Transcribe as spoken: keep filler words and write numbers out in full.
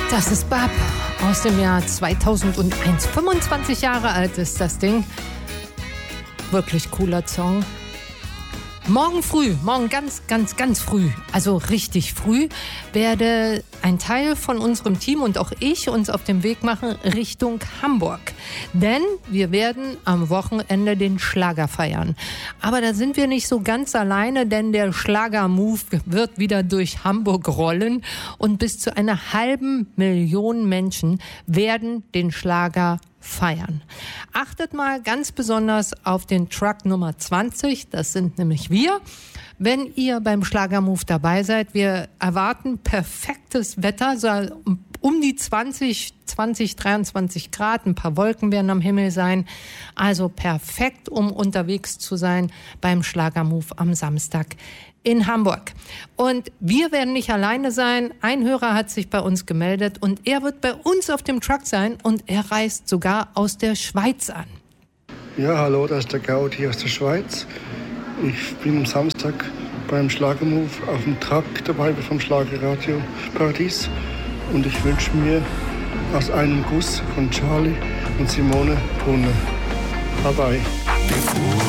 Das ist Bab aus dem Jahr zweitausendeins. fünfundzwanzig Jahre alt ist das Ding. Wirklich cooler Song. Morgen früh, morgen ganz, ganz, ganz früh, also richtig früh, werde ein Teil von unserem Team und auch ich uns auf den Weg machen Richtung Hamburg. Denn wir werden am Wochenende den Schlager feiern. Aber da sind wir nicht so ganz alleine, denn der Schlager-Move wird wieder durch Hamburg rollen und bis zu einer halben Million Menschen werden den Schlager feiern. Achtet mal ganz besonders auf den Truck Nummer zwanzig, das sind nämlich wir. Wenn ihr beim Schlagermove dabei seid, wir erwarten perfektes Wetter, so um die zwanzig, zwanzig, dreiundzwanzig Grad, ein paar Wolken werden am Himmel sein. Also perfekt, um unterwegs zu sein beim Schlagermove am Samstag in Hamburg. Und wir werden nicht alleine sein. Ein Hörer hat sich bei uns gemeldet und er wird bei uns auf dem Truck sein und er reist sogar aus der Schweiz an. Ja, hallo, das ist der Gaudi aus der Schweiz. Ich bin am Samstag beim Schlagermove auf dem Truck dabei vom Schlagerradio Paradies und ich wünsche mir aus einem Guss von Charlie und Simone Brunner. Bye bye.